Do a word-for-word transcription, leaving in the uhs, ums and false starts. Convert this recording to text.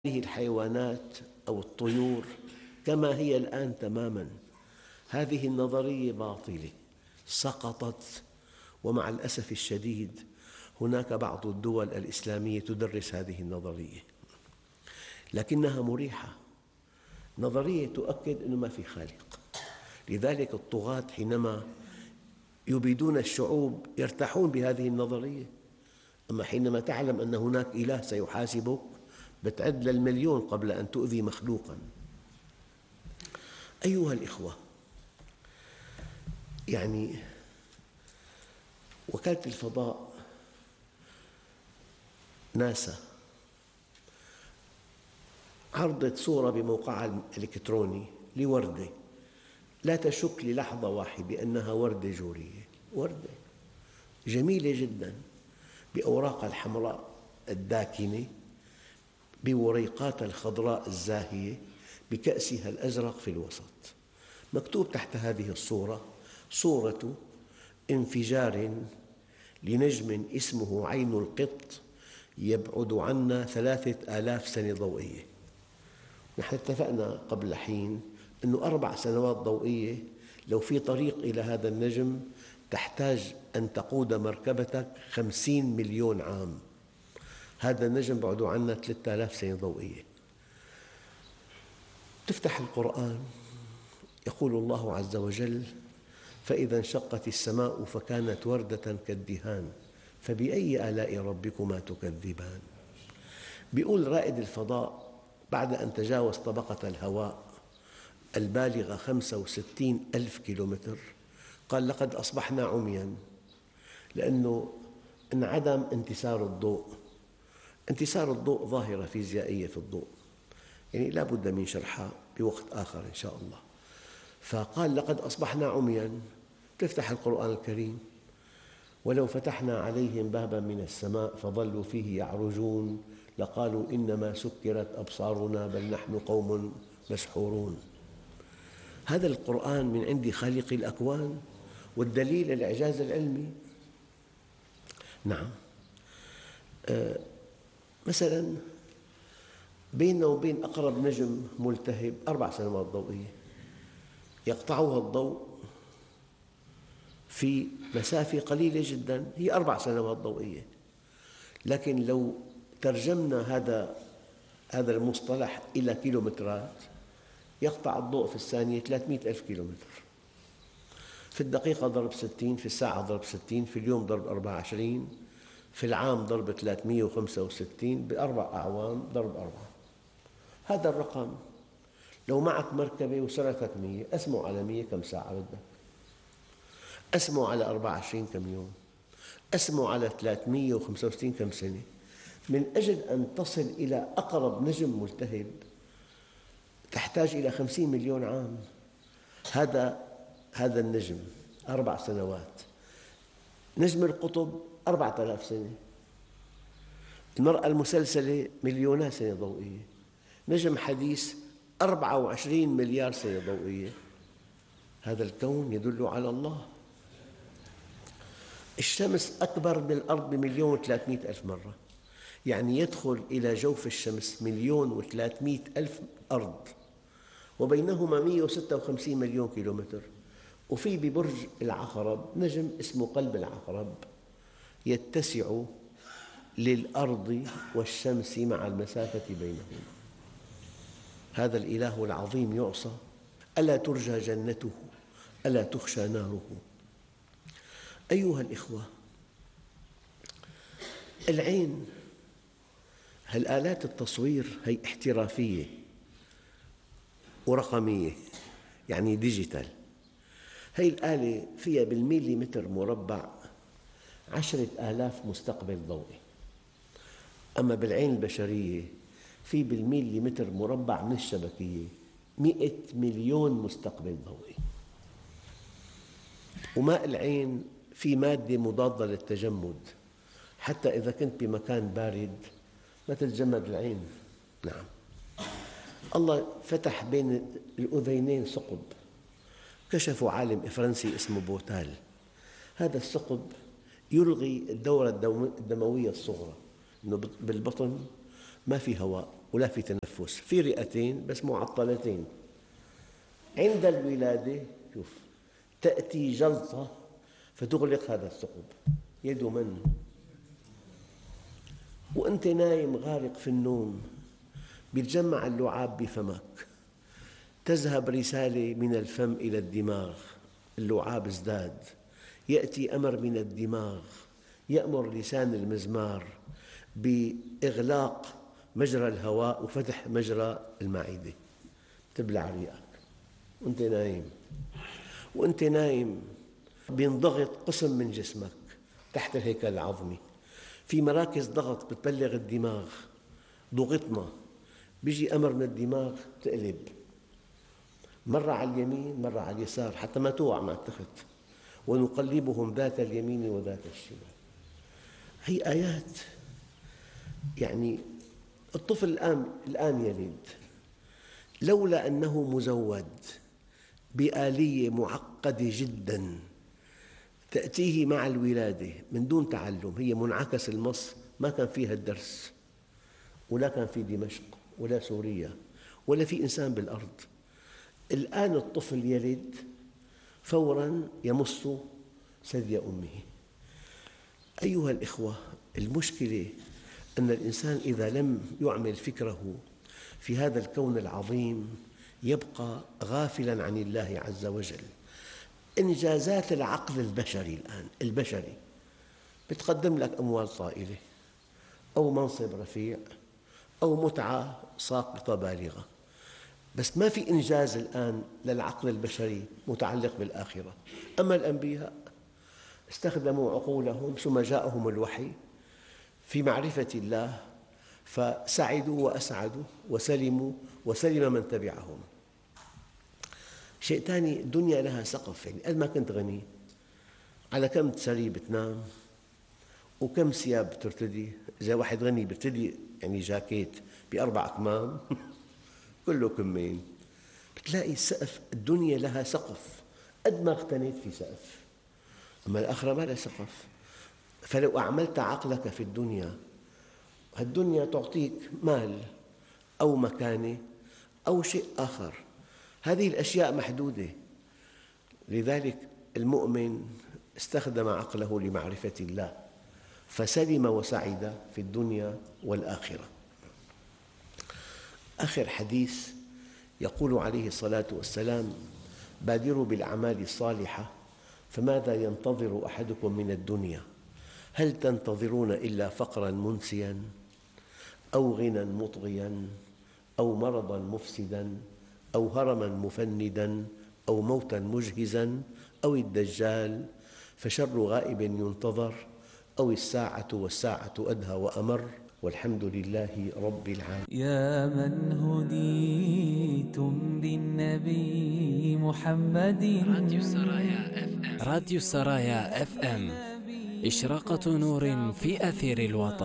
هذه الحيوانات أو الطيور كما هي الآن تماماً. هذه النظرية باطلة، سقطت، ومع الأسف الشديد هناك بعض الدول الإسلامية تدرس هذه النظرية، لكنها مريحة. نظرية تؤكد أنه ما في خالق، لذلك الطغاة حينما يبيدون الشعوب يرتاحون بهذه النظرية. أما حينما تعلم أن هناك إله سيحاسبك بتعد للمليون قبل أن تؤذي مخلوقاً. أيها الإخوة، يعني وكالة الفضاء ناسا عرضت صورة بموقعها الإلكتروني لوردة لا تشك للحظة واحدة بأنها وردة جورية، وردة جميلة جداً بأوراقها الحمراء الداكنة، بوريقاتها الخضراء الزاهية، بكأسها الأزرق في الوسط. مكتوب تحت هذه الصورة: صورة انفجار لنجم اسمه عين القط يبعد عنا ثلاثة آلاف سنة ضوئية. نحن اتفقنا قبل حين أنه أربع سنوات ضوئية لو في طريق إلى هذا النجم تحتاج أن تقود مركبتك خمسين مليون عام. هذا النجم بعده عنا ثلاثة آلاف سنة ضوئية. تفتح القرآن يقول الله عز وجل: فإذا انشقت السماء فكانت وردة كالدهان فبأي آلاء ربكما تكذبان. بيقول رائد الفضاء بعد أن تجاوز طبقة الهواء البالغة خمسة وستين ألف كيلومتر، قال: لقد أصبحنا عمياً، لأنه انعدم انتسار الضوء. انتسار الضوء ظاهرة فيزيائية في الضوء، يعني لا بد من شرحها بوقت آخر إن شاء الله. فقال: لقد أصبحنا عمياً. تفتح القرآن الكريم: ولو فتحنا عليهم باباً من السماء فظلوا فيه يعرجون لقالوا إنما سكرت أبصارنا بل نحن قوم مسحورون. هذا القرآن من عند خالق الأكوان، والدليل الإعجاز العلمي. نعم، أه مثلاً بيننا وبين أقرب نجم ملتهب أربع سنوات ضوئية، يقطعها الضوء في مسافة قليلة جداً، هي أربع سنوات ضوئية. لكن لو ترجمنا هذا هذا المصطلح إلى كيلومترات، يقطع الضوء في الثانية ثلاثمئة ألف كيلومتر، في الدقيقة ضرب ستين، في الساعة ضرب ستين، في اليوم ضرب أربعة وعشرين، في العام ضرب ثلاثمئة وخمسة وستين، بأربع أعوام ضرب أربعة. هذا الرقم لو معك مركبة وسرعتك مية، أسمه على مية كم ساعة بدك؟ أسمه على أربعة وعشرين كم يوم؟ أسمه على ثلاثمئة وخمسة وستين كم سنة؟ من أجل أن تصل إلى أقرب نجم ملتهب تحتاج إلى خمسين مليون عام. هذا هذا النجم أربع سنوات، نجم القطب أربعة آلاف سنة، المرأة المسلسلة مليونات سنة ضوئية، نجم حديث أربعة وعشرين مليار سنة ضوئية. هذا الكون يدل على الله. الشمس أكبر من الأرض بمليون وثلاثمئة ألف مرة، يعني يدخل إلى جوف الشمس مليون وثلاثمئة ألف أرض، وبينهما مئة وستة وخمسين مليون كيلومتر. وفي ببرج العقرب نجم اسمه قلب العقرب يتسع للأرض والشمس مع المسافة بينهما. هذا الإله العظيم يعصى؟ ألا ترجى جنته؟ ألا تخشى ناره؟ أيها الإخوة، العين، هالآلات التصوير هي احترافية ورقمية، يعني ديجيتال. هذه الآلة فيها بالميليمتر مربع عشرة آلاف مستقبل ضوئي، أما بالعين البشرية في بالميليمتر مربع من الشبكية مئة مليون مستقبل ضوئي. وماء العين في مادة مضادة للتجمد، حتى إذا كنت بمكان بارد ما تتجمد العين. نعم، الله فتح بين الأذينين ثقب، كشفوا عالم فرنسي اسمه بوتال. هذا الثقب يلغي الدورة الدموية الصغرى، إنه بالبطن ما في هواء، ولا في تنفس، في رئتين بس معطلتين. عند الولادة شوف تأتي جلطة فتغلق هذا الثقب، يد من؟ وأنت نايم غارق في النوم بيتجمع اللعاب بفمك، تذهب رسالة من الفم إلى الدماغ، اللعاب ازداد، يأتي أمر من الدماغ يأمر لسان المزمار بإغلاق مجرى الهواء وفتح مجرى المعدة، تبلع ريقك وأنت نايم. وأنت نايم بينضغط قسم من جسمك تحت الهيكل العظمي، في مراكز ضغط بتبلغ الدماغ ضغطنا، بيجي أمر من الدماغ تقلب مرة على اليمين مرة على اليسار حتى ما توقع مع التخت، ونقلبهم ذات اليمين وذات الشمال. هي آيات. يعني الطفل الآن الآن يلد، لولا أنه مزود بآلية معقدة جداً تأتيه مع الولادة من دون تعلم، هي منعكس المص، ما كان فيها الدرس، ولا كان في دمشق ولا سوريا ولا في إنسان بالأرض. الآن الطفل يلد فوراً يمص ثدي أمه. أيها الإخوة، المشكلة أن الإنسان إذا لم يعمل فكره في هذا الكون العظيم يبقى غافلاً عن الله عز وجل. إنجازات العقل البشري الآن البشري بتقدم لك أموال طائلة أو منصب رفيع أو متعة ساقطة بالغة، بس ما في إنجاز الآن للعقل البشري متعلق بالآخرة. أما الأنبياء استخدموا عقولهم ثم جاءهم الوحي في معرفة الله فسعدوا وأسعدوا وسلموا وسلم من تبعهم. شيء ثاني، الدنيا لها سقف، يعني قد ما كنت غني على كم سري بتنام وكم ثياب بترتدي. إذا واحد غني بيرتدي يعني جاكيت بأربع أكمام كله كمين، بتلاقي السقف، الدنيا لها سقف قد ما اغتنيت في سقف. أما الآخرة ما لها سقف. فلو أعملت عقلك في الدنيا، الدنيا تعطيك مال أو مكانة أو شيء آخر، هذه الأشياء محدودة. لذلك المؤمن استخدم عقله لمعرفة الله فسلم وسعد في الدنيا والآخرة. آخر حديث يقول عليه الصلاة والسلام: بادروا بالأعمال الصالحة فماذا ينتظر أحدكم من الدنيا؟ هل تنتظرون إلا فقراً منسياً أو غنى مطغياً أو مرضاً مفسداً أو هرماً مفنداً أو موتاً مجهزاً أو الدجال فشر غائب ينتظر أو الساعة والساعة أدهى وأمر والحمد لله رب العالمين. يا من هديتم بالنبي محمد. راديو سرايا اف ام. راديو سرايا اف ام، إشراقة نور في أثير الوطن.